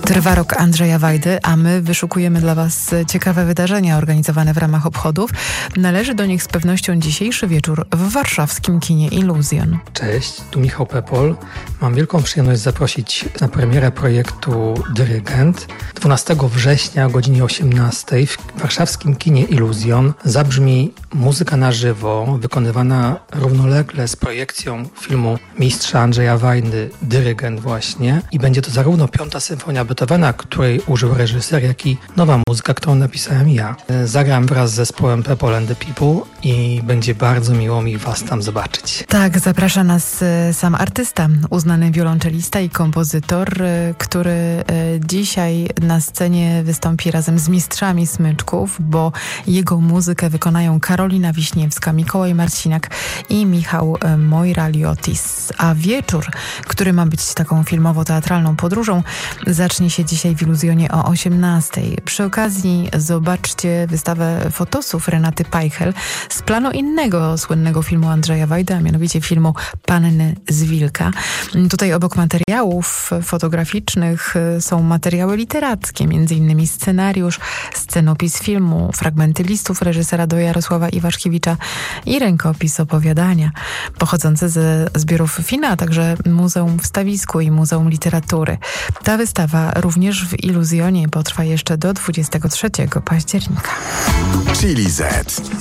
Trwa rok Andrzeja Wajdy, a my wyszukujemy dla Was ciekawe wydarzenia organizowane w ramach obchodów. Należy do nich z pewnością dzisiejszy wieczór w warszawskim kinie Iluzjon. Cześć, tu Michał Pepol. Mam wielką przyjemność zaprosić na premierę projektu Dyrygent. 12 września o godzinie 18 w warszawskim kinie Iluzjon zabrzmi muzyka na żywo, wykonywana równolegle z projekcją filmu mistrza Andrzeja Wajdy, Dyrygent właśnie. I będzie to zarówno 5. symfonia Beethovena, której użył reżyser, jak i nowa muzyka, którą napisałem ja. Zagram wraz z zespołem Pepol and the People i będzie bardzo miło mi Was tam zobaczyć. Tak, zaprasza nas sam artysta, uznany wiolonczelista i kompozytor, który dzisiaj na scenie wystąpi razem z mistrzami smyczków, bo jego muzykę wykonają Karolina Wiśniewska, Mikołaj Marcinak i Michał Mojra-Liotis. A wieczór, który ma być taką filmowo-teatralną podróżą, zacznie się dzisiaj w Iluzjonie o 18:00. Przy okazji zobaczcie wystawę fotosów Renaty Pajchel z planu innego słynnego filmu Andrzeja Wajdy, a mianowicie filmu Panny z Wilka. Tutaj obok materiałów fotograficznych są materiały literackie, m.in. scenariusz, scenopis filmu, fragmenty listów reżysera do Jarosława Iwaszkiewicza i rękopis opowiadania pochodzące ze zbiorów FINA, a także Muzeum w Stawisku i Muzeum Literatury. Ta wystawa również w Iluzjonie potrwa jeszcze do 23 października. Chili Z.